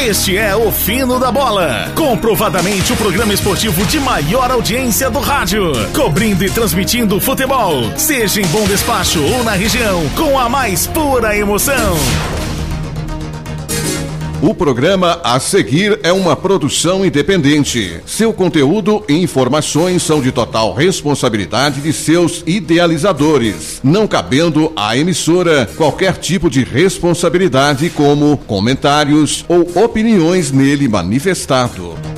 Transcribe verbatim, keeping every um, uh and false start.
Este é o Fino da Bola, comprovadamente o programa esportivo de maior audiência do rádio, cobrindo e transmitindo futebol, seja em Bom Despacho ou na região, com a mais pura emoção. O programa a seguir é uma produção independente. Seu conteúdo e informações são de total responsabilidade de seus idealizadores, não cabendo à emissora qualquer tipo de responsabilidade como comentários ou opiniões nele manifestado.